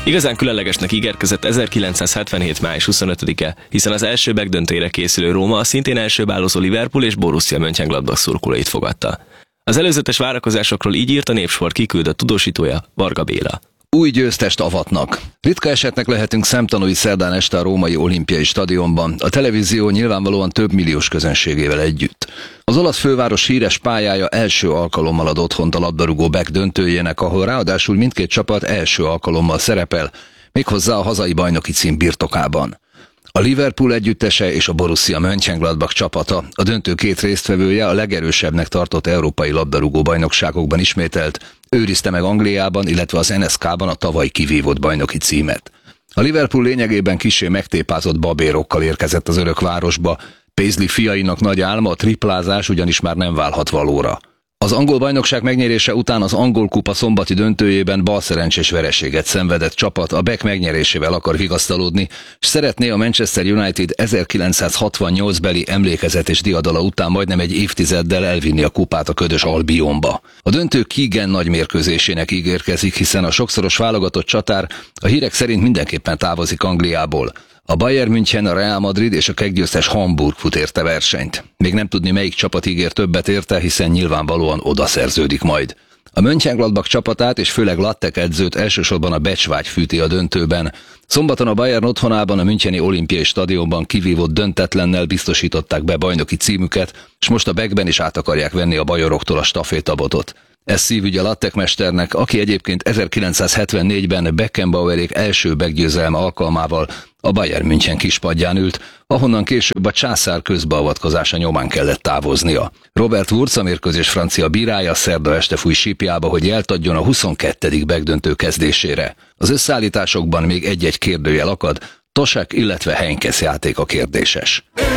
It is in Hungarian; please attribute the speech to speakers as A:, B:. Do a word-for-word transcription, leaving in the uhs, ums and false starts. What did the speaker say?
A: Igazán különlegesnek ígérkezett ezerkilencszázhetvenhét. május huszonötödike, hiszen az első megdöntőjére készülő Róma a szintén elsőbálozó Liverpool és Borussia Mönchengladbach szurkolóit fogadta. Az előzetes várakozásokról így írt a Népsport kiküldött tudósítója, Varga Béla.
B: Új győztest avatnak. Ritka esetnek lehetünk szemtanúi szerdán este a római olimpiai stadionban, a televízió nyilvánvalóan több milliós közönségével együtt. Az olasz főváros híres pályája első alkalommal ad otthont a labdarúgó bé e ká döntőjének, ahol ráadásul mindkét csapat első alkalommal szerepel, méghozzá a hazai bajnoki cím birtokában. A Liverpool együttese és a Borussia Mönchengladbach csapata, a döntő két résztvevője, a legerősebbnek tartott európai labdarúgó bajnokságokban ismételt, őrizte meg Angliában, illetve az en es ká-ban a tavaly kivívott bajnoki címet. A Liverpool lényegében kissé megtépázott babérokkal érkezett az örökvárosba, Paisley fiainak nagy álma, a triplázás ugyanis már nem válhat valóra. Az angol bajnokság megnyerése után az angol kupa szombati döntőjében balszerencsés vereséget szenvedett csapat a bé e ká megnyerésével akar vigasztalódni, és szeretné a Manchester United ezerkilencszázhatvannyolc beli emlékezet és diadala után majdnem egy évtizeddel elvinni a kupát a ködös Albionba. A döntő Keegan nagy mérkőzésének ígérkezik, hiszen a sokszoros válogatott csatár a hírek szerint mindenképpen távozik Angliából. A Bayern München, a Real Madrid és a keggyőztes Hamburg fut érte versenyt. Még nem tudni, melyik csapat ígér többet érte, hiszen nyilvánvalóan oda szerződik majd. A Mönchengladbach csapatát és főleg Lattek edzőt elsősorban a becsvágy fűti a döntőben. Szombaton a Bayern otthonában a müncheni olimpiai stadionban kivívott döntetlennel biztosították be bajnoki címüket, és most a bé e ká-ben is át akarják venni a bajoroktól a stafétabotot. Ez szívügy a Lattek mesternek, aki egyébként ezerkilencszázhetvennégyben Beckenbauerék első bé e ká győzelme alkalmával a Bayern München kispadján ült, ahonnan később a császár közbeavatkozása nyomán kellett távoznia. Robert Wurz, a mérkőzés francia bírája, szerda este fúj sípjába, hogy jeltadjon a huszonkettedik bé e ká döntő kezdésére. Az összeállításokban még egy-egy kérdőjel akad, Tosek, illetve Heinkes játéka kérdéses.